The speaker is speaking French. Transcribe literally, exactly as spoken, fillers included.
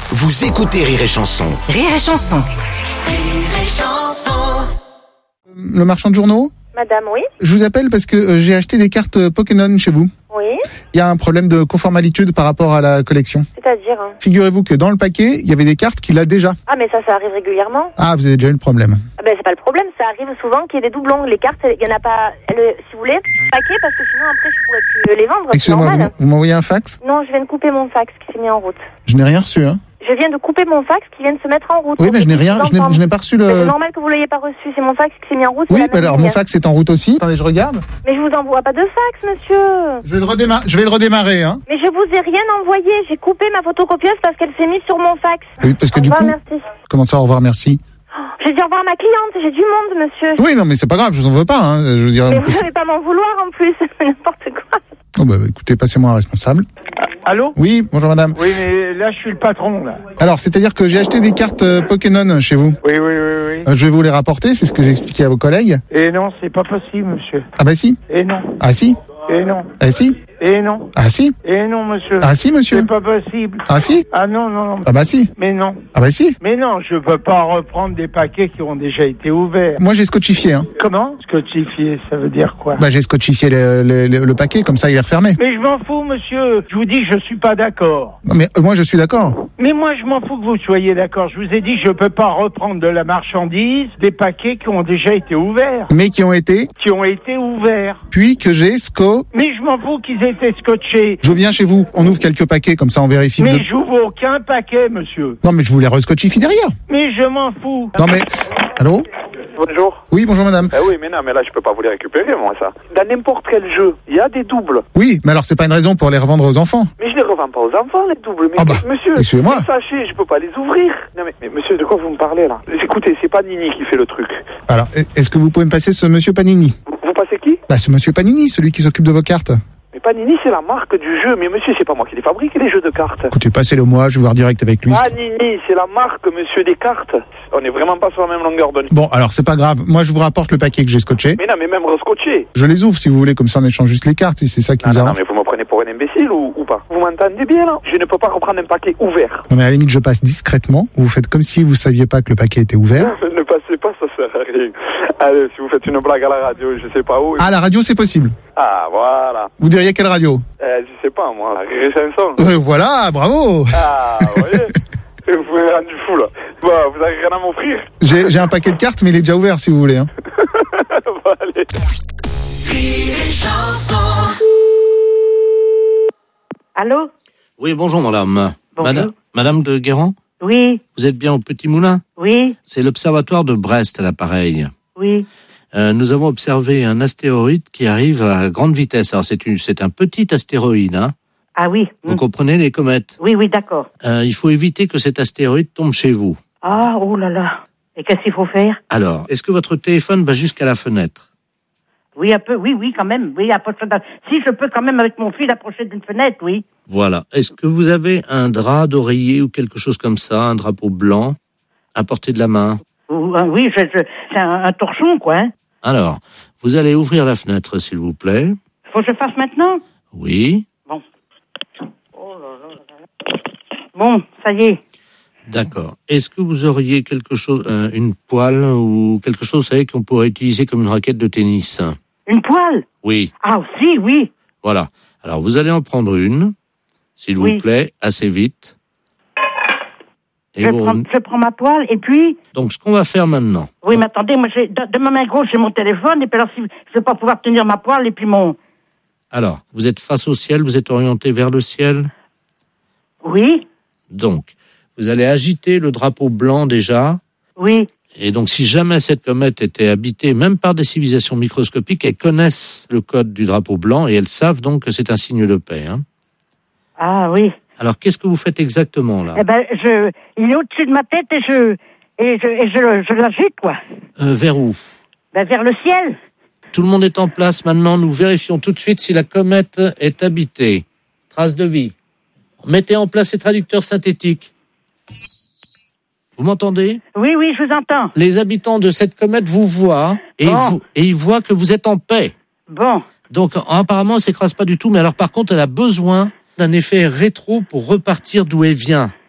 Vous écoutez Rire et Chanson. Rire et Chanson. Rire et Chanson. Le marchand de journaux ? Madame, oui. Je vous appelle parce que euh, j'ai acheté des cartes euh, Pokémon chez vous. Oui. Il y a un problème de conformalitude par rapport à la collection. C'est-à-dire hein Figurez-vous que dans le paquet, il y avait des cartes qu'il a déjà. Ah, mais ça, ça arrive régulièrement. Ah, vous avez déjà eu le problème. Ah, ben, c'est pas le problème. Ça arrive souvent qu'il y ait des doublons. Les cartes, il y en a pas. Le, si vous voulez, paquet, parce que sinon, après, je pourrais plus les vendre. C'est Excusez-moi, normal. vous, vous m'envoyez un fax ? Non, je viens de couper mon fax qui s'est mis en route. Je n'ai rien reçu, hein. Je viens de couper mon fax qui vient de se mettre en route. Oui, Donc, mais je n'ai rien, je n'ai, ensemble. je n'ai pas reçu Mais le... c'est normal que vous l'ayez pas reçu. C'est mon fax qui s'est mis en route. Oui, c'est la bah même alors ligne. mon fax est en route aussi. Attendez, je regarde. Mais je vous envoie pas de fax, monsieur. Je vais le redémarrer, je vais le redémarrer, hein. Mais je vous ai rien envoyé. J'ai coupé ma photocopieuse parce qu'elle s'est mise sur mon fax. Oui, parce que Au du revoir, coup... merci. Comment ça, au revoir, merci. J'ai dit au revoir à ma cliente. J'ai du monde, monsieur. Oui, non, mais c'est pas grave, je vous en veux pas, hein. Je veux dire... Mais vous n'allez pas m'en vouloir en plus. N'importe quoi. Oh, bah, écoutez, passez-moi un responsable. Allô ? Oui, bonjour madame. Oui, mais là, je suis le patron, là. Alors, c'est-à-dire que j'ai acheté des cartes euh, Pokémon chez vous. Oui, oui, oui, oui. Euh, je vais vous les rapporter, c'est ce que j'ai expliqué à vos collègues. Et non, c'est pas possible, monsieur. Ah bah si. Et non. Ah si. Et non. Ah si. Et non. Ah si. Et non, monsieur. Ah si, monsieur. C'est pas possible. Ah si. Ah non, non, non. Ah bah si. Mais non. Ah bah si. Mais non, je peux pas reprendre des paquets qui ont déjà été ouverts. Moi j'ai scotchifié, hein. Comment ? Scotchifié, ça veut dire quoi ? Bah j'ai scotchifié le, le, le, le paquet, comme ça il est refermé. Mais je m'en fous, monsieur. Je vous dis que je suis pas d'accord. Non mais euh, moi je suis d'accord. Mais moi, je m'en fous que vous soyez d'accord. Je vous ai dit que je peux pas reprendre de la marchandise des paquets qui ont déjà été ouverts. Mais qui ont été, Qui ont été ouverts. puis que j'ai sco... Mais je m'en fous qu'ils aient été scotchés. Je viens chez vous, on ouvre quelques paquets, comme ça on vérifie. Mais de- j'ouvre aucun paquet, monsieur. Non mais je vous les rescotchifie derrière. Mais je m'en fous. Non mais... Allô ? Bonjour. Oui, bonjour madame. Ah oui, mais non, mais là, je peux pas vous les récupérer, moi, ça. Dans n'importe quel jeu, il y a des doubles. Oui, mais alors c'est pas une raison pour les revendre aux enfants. Mais je les revends pas aux enfants, les doubles. Mais Ah bah, monsieur, excusez-moi. sachez, je peux pas les ouvrir. Non, mais, mais monsieur, de quoi vous me parlez, là ? Écoutez, c'est pas Nini qui fait le truc. Alors, est-ce que vous pouvez me passer ce monsieur Panini ? Vous, vous passez qui ? Bah ce monsieur Panini, celui qui s'occupe de vos cartes. Mais Panini, c'est la marque du jeu. Mais monsieur, c'est pas moi qui les fabrique, les jeux de cartes. Écoutez, passez-le moi, je vais voir direct avec lui. Panini, c'est la marque, monsieur, des cartes. On est vraiment pas sur la même longueur d'onde. Bon, alors c'est pas grave. Moi, je vous rapporte le paquet que j'ai scotché. Mais non, mais même rescotché. Je les ouvre si vous voulez, comme ça on échange juste les cartes, si c'est ça qui Ah vous non, non, arrange. mais vous me prenez pour un imbécile ou, ou pas ? Vous m'entendez bien, là ? Je ne peux pas reprendre un paquet ouvert. Non mais à la limite, je passe discrètement. Vous faites comme si vous saviez pas que le paquet était ouvert. Ne passez pas, ça sert à rien. Allez, si vous faites une blague à la radio, je sais pas où. Ah, la radio, c'est possible. Ah, voilà. Vous diriez quelle radio ? Euh, je sais pas, moi, la Rire et Chanson. Euh, Voilà, bravo. Ah, vous voyez ? Vous m'avez rendu fou, là. Bon, vous avez rien à m'offrir. J'ai j'ai un paquet de cartes, mais il est déjà ouvert si vous voulez. Hein. Bon, allez. Rire et Chanson. Allô ? Oui, bonjour madame. Bonjour. Madame, madame de Guérand, Oui, vous êtes bien au Petit Moulin ? oui, C'est l'observatoire de Brest à l'appareil. oui. Euh, nous avons observé un astéroïde qui arrive à grande vitesse. Alors c'est, une, c'est un petit astéroïde, hein. Ah oui. Vous mm. comprenez les comètes ? Oui, oui, d'accord. Euh, il faut éviter que cet astéroïde tombe chez vous. Ah, oh là là. Et qu'est-ce qu'il faut faire ? Alors, est-ce que votre téléphone va jusqu'à la fenêtre ? Oui, un peu, oui, oui, quand même. Oui, approche d'un- Si je peux quand même avec mon fil approcher d'une fenêtre, oui. Voilà. Est-ce que vous avez un drap d'oreiller ou quelque chose comme ça, un drapeau blanc, à portée de la main ? Ou- euh, Oui, je, je- c'est un, un torchon, quoi. Hein. Alors, vous allez ouvrir la fenêtre, s'il vous plaît. Faut que je fasse maintenant ? Oui. Bon. Oh là là là là. Bon, ça y est. D'accord. Est-ce que vous auriez quelque chose, euh, une poêle ou quelque chose, vous savez, qu'on pourrait utiliser comme une raquette de tennis ? Une poêle ? Oui. Ah, aussi, oui. Voilà. Alors, vous allez en prendre une, s'il Oui. vous plaît, assez vite. Et Je vous- prends, je prends ma poêle et puis... Donc, ce qu'on va faire maintenant. Oui, mais attendez, moi, j'ai, de, de ma main gauche, j'ai mon téléphone, et puis alors, si je vais pas pouvoir tenir ma poêle, et puis mon... Alors, vous êtes face au ciel, vous êtes orienté vers le ciel. Oui, Donc, vous allez agiter le drapeau blanc déjà. oui. Et donc, si jamais cette comète était habitée, même par des civilisations microscopiques, elles connaissent le code du drapeau blanc et elles savent donc que c'est un signe de paix. Hein. Ah, oui. Alors, qu'est-ce que vous faites exactement là ? Eh ben, je, il est au-dessus de ma tête et je, et je, et je, je l'agite, quoi. euh, Vers où ? Ben, vers le ciel. Tout le monde est en place maintenant. Nous vérifions tout de suite si la comète est habitée. Trace de vie. Mettez en place ces traducteurs synthétiques. Vous m'entendez ? Oui, oui, je vous entends. Les habitants de cette comète vous voient et, Bon. vous, et ils voient que vous êtes en paix. Bon, Donc, apparemment, elle s'écrase pas du tout. Mais alors, par contre, elle a besoin d'un effet rétro pour repartir d'où elle vient.